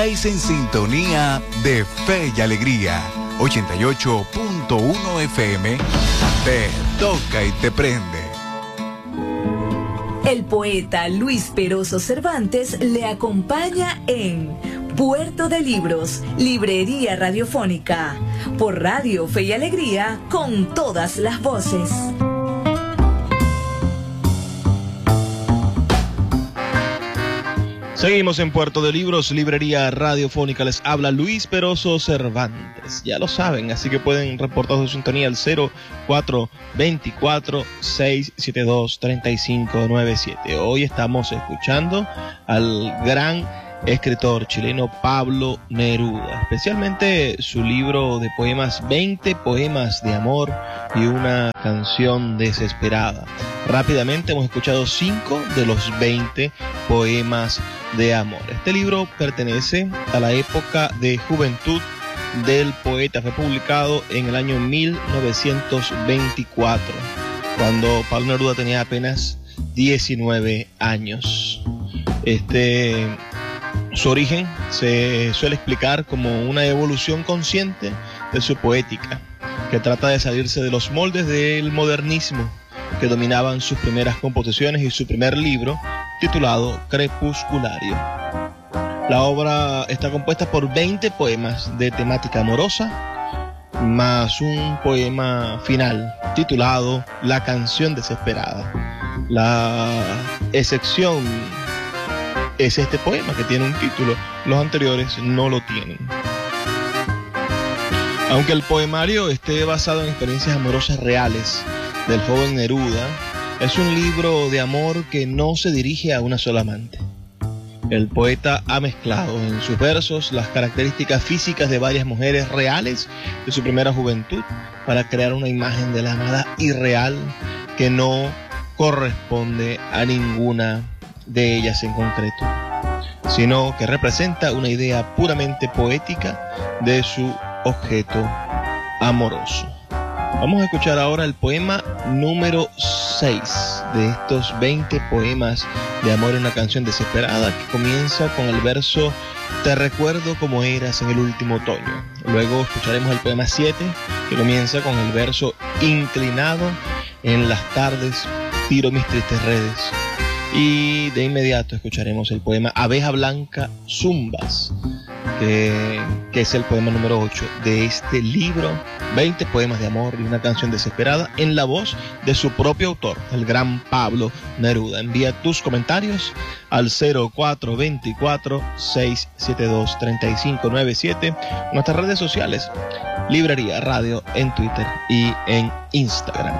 Estáis en sintonía de Fe y Alegría, 88.1 FM, te toca y te prende. El poeta Luis Peroso Cervantes le acompaña en Puerto de Libros, Librería Radiofónica, por Radio Fe y Alegría, con todas las voces. Seguimos en Puerto de Libros, Librería Radiofónica. Les habla Luis Peroso Cervantes. Ya lo saben, así que pueden reportar su sintonía al 0424-672-3597. Hoy estamos escuchando al gran escritor chileno Pablo Neruda, especialmente su libro de poemas 20 poemas de amor y una canción desesperada. Rápidamente hemos escuchado 5 de los 20 poemas de amor. Este libro pertenece a la época de juventud del poeta. Fue publicado en el año 1924, cuando Pablo Neruda tenía apenas 19 años. Su origen se suele explicar como una evolución consciente de su poética, que trata de salirse de los moldes del modernismo que dominaban sus primeras composiciones y su primer libro, titulado Crepusculario. La obra está compuesta por 20 poemas de temática amorosa, más un poema final titulado La canción desesperada. La excepción es este poema, que tiene un título, los anteriores no lo tienen. Aunque el poemario esté basado en experiencias amorosas reales del joven Neruda, es un libro de amor que no se dirige a una sola amante. El poeta ha mezclado en sus versos las características físicas de varias mujeres reales de su primera juventud para crear una imagen de la amada irreal que no corresponde a ninguna de ellas en concreto, sino que representa una idea puramente poética de su objeto amoroso. Vamos a escuchar ahora el poema número 6 de estos 20 poemas de amor en una canción desesperada, que comienza con el verso Te recuerdo como eras en el último otoño. Luego escucharemos el poema 7, que comienza con el verso Inclinado en las tardes tiro mis tristes redes. Y de inmediato escucharemos el poema Abeja Blanca Zumbas, que es el poema número 8 de este libro, 20 poemas de amor y una canción desesperada, en la voz de su propio autor, el gran Pablo Neruda. Envía tus comentarios al 0424-672-3597, nuestras redes sociales, Librería Radio en Twitter y en Instagram.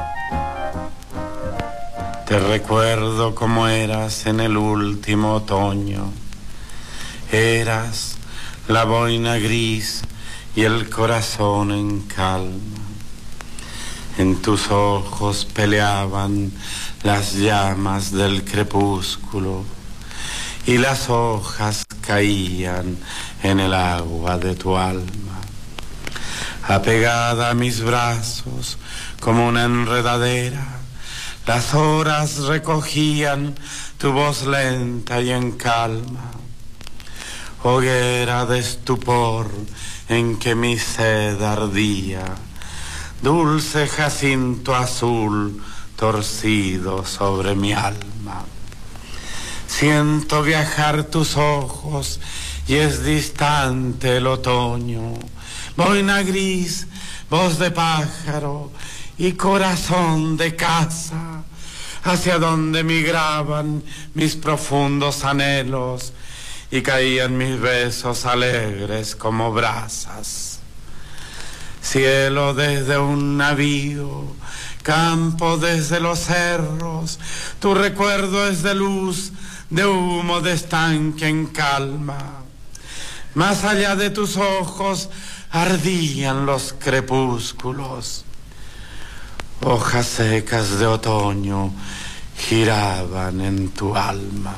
Te recuerdo como eras en el último otoño. Eras la boina gris y el corazón en calma. En tus ojos peleaban las llamas del crepúsculo y las hojas caían en el agua de tu alma. Apegada a mis brazos como una enredadera, las horas recogían tu voz lenta y en calma. Hoguera de estupor en que mi sed ardía, dulce jacinto azul torcido sobre mi alma. Siento viajar tus ojos y es distante el otoño. Boina gris, voz de pájaro y corazón de casa, hacia donde migraban mis profundos anhelos y caían mis besos alegres como brasas. Cielo desde un navío, campo desde los cerros, tu recuerdo es de luz, de humo, de estanque en calma. Más allá de tus ojos ardían los crepúsculos. Hojas secas de otoño giraban en tu alma.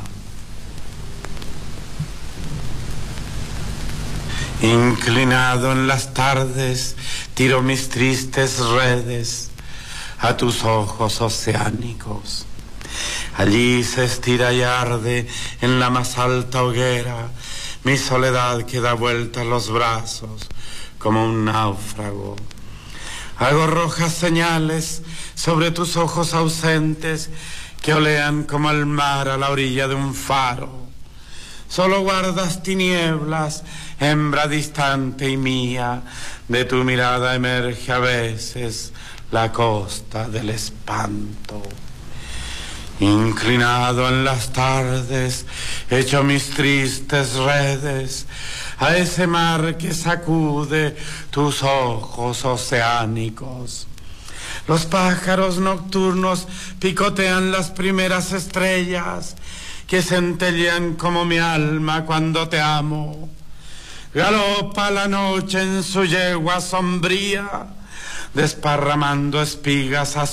Inclinado en las tardes, tiro mis tristes redes a tus ojos oceánicos. Allí se estira y arde en la más alta hoguera mi soledad que da vueltas los brazos como un náufrago. Hago rojas señales sobre tus ojos ausentes que olean como el mar a la orilla de un faro. Solo guardas tinieblas, hembra distante y mía, de tu mirada emerge a veces la costa del espanto. Inclinado en las tardes, echo mis tristes redes a ese mar que sacude tus ojos oceánicos. Los pájaros nocturnos picotean las primeras estrellas que centellean como mi alma cuando te amo. Galopa la noche en su yegua sombría, desparramando espigas